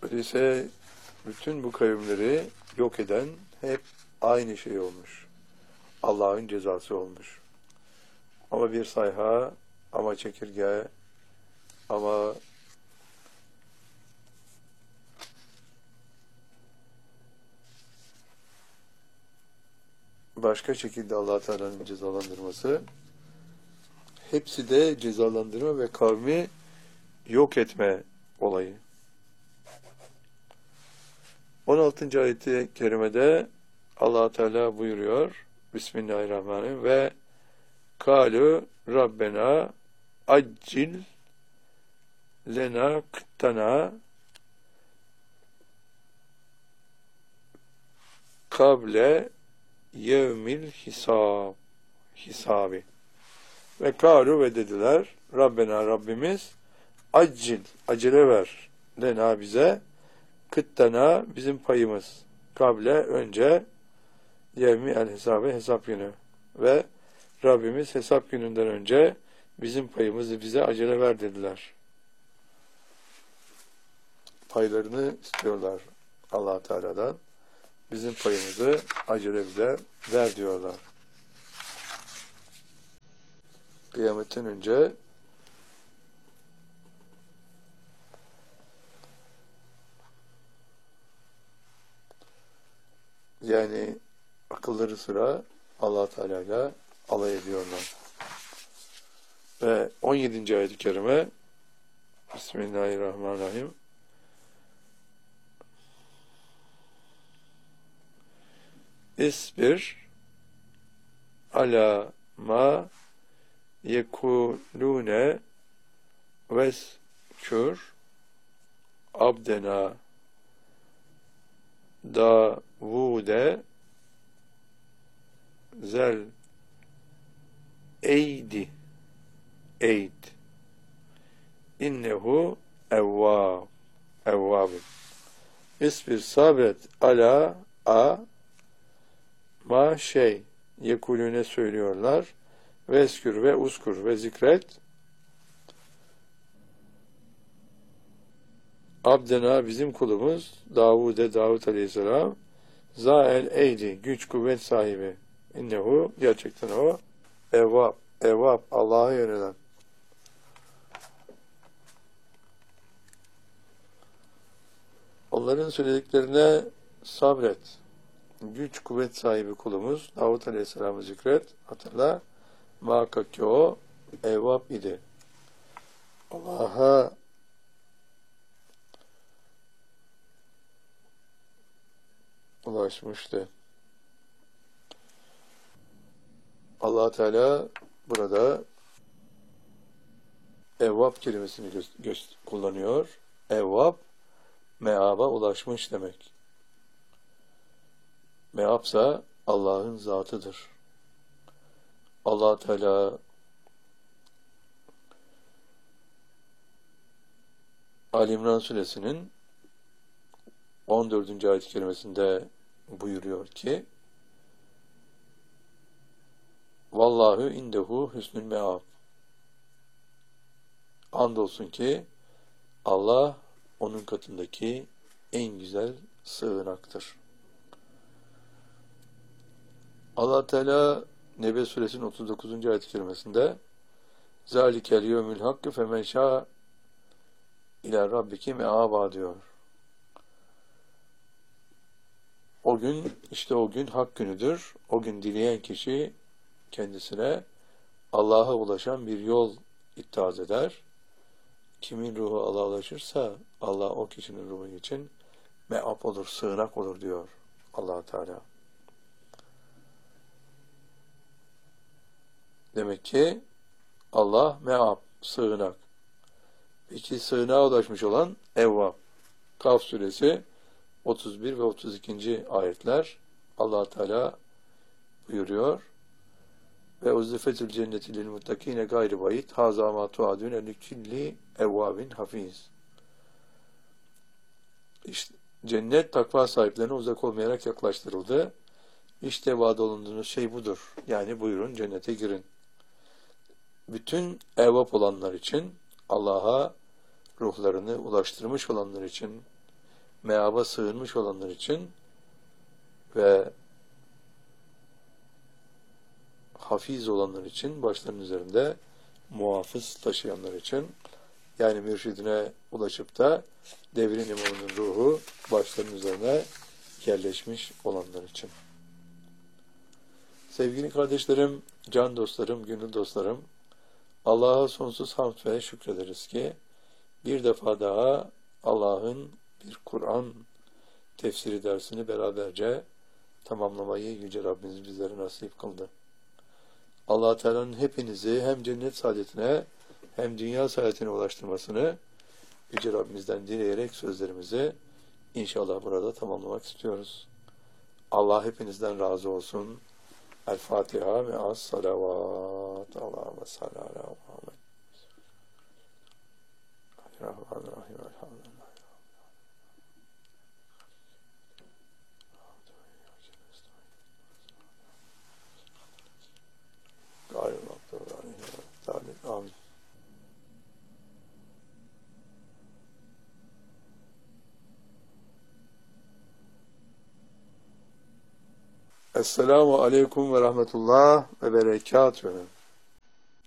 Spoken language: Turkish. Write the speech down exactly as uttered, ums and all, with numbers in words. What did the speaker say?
Öyleyse bütün bu kavimleri yok eden hep aynı şey olmuş. Allah'ın cezası olmuş. Ama bir sayha, ama çekirge, ama başka şekilde Allah Teala'nın cezalandırması, hepsi de cezalandırma ve kavmi yok etme olayı. on altıncı ayet-i kerimede Allah Teala buyuruyor, Bismillahirrahmanirrahim, ve kalu Rabbena accil lena kıttana kable yevmil hisab hisabi. Ve kalu ve dediler, Rabbena Rabbimiz, accil, acele ver, lena bize, kıttana bizim payımız, kable önce, yevmi el hesabı hesap günü, ve Rabbimiz hesap gününden önce bizim payımızı bize acele ver dediler. Paylarını istiyorlar Allah Teala'dan. Bizim payımızı acele bize ver diyorlar. Kıyametten önce yani akılları sıra Allah Teala'yla alay ediyorlar. Ve on yedinci ayet-i kerime Bismillahirrahmanirrahim. İsbir ala ma yekulune veskur abdena Davude zel eydi eyd innehu evvab evvabim. İsbir sabret ala a ma şey yekulüne söylüyorlar. Veskür ve uskur ve zikret abdena bizim kulumuz Davud'e Davud Aleyhisselam zael eydi güç kuvvet sahibi innehu gerçekten o evvab evvab Allah'a yönelen. Onların söylediklerine sabret. Güç kuvvet sahibi kulumuz Davud Aleyhisselam'ı zikret. Hatırla. Muhakkak ki o evvab idi. Allah'a ulaşmıştı. Allah Teala burada evvab kelimesini göz, göz, kullanıyor. Evvab meaba ulaşmış demek. Meabsa Allah'ın zatıdır. Allah Teala Ali İmran suresinin on dördüncü ayet-i kerimesinde buyuruyor ki Vallahu indehu hüsnül meab. Andolsun ki Allah onun katındaki en güzel sığınaktır. Allah Teala Nebe suresinin otuz dokuzuncu ayet-i kerimesinde Zalikel yevmül hakkı femen şâ ila rabbiki meâbâ diyor. O gün, işte o gün hak günüdür. O gün dileyen kişi kendisine Allah'a ulaşan bir yol ittihaz eder. Kimin ruhu Allah'a ulaşırsa Allah o kişinin ruhu için me'ab olur, sığınak olur diyor Allah Teala. Demek ki Allah me'ab, sığınak. Peki sığınağa ulaşmış olan evvab. Kaf suresi otuz bir ve otuz ikinci ayetler Allah Teala buyuruyor. Ve uzzifetül cenneti lil muttakine gayri bayit haza ma tuadune likilli evvabin hafiz. İşte cennet takva sahiplerine uzak olmayarak yaklaştırıldı. İşte vaad olunduğunuz şey budur. Yani buyurun cennete girin. Bütün evvap olanlar için, Allah'a ruhlarını ulaştırmış olanlar için, meaba sığınmış olanlar için ve hafiz olanlar için, başlarının üzerinde muhafız taşıyanlar için, yani mürşidine ulaşıp da devrin imamının ruhu başlarının üzerine yerleşmiş olanlar için. Sevgili kardeşlerim, can dostlarım, gönül dostlarım, Allah'a sonsuz hamd ve şükrederiz ki bir defa daha Allah'ın bir Kur'an tefsiri dersini beraberce tamamlamayı Yüce Rabbimiz bizlere nasip kıldı. Allah Teala'nın hepinizi hem cennet saadetine hem dünya saadetine ulaştırmasını Yüce Rabbimizden dileyerek sözlerimizi inşallah burada tamamlamak istiyoruz. Allah hepinizden razı olsun. El Fatiha ve as salavat. Allahümme salli ala Muhammed. Rahmanirrahim. Elhamdülillah. Amin. Esselamu aleyküm ve rahmetullah ve berekatühü.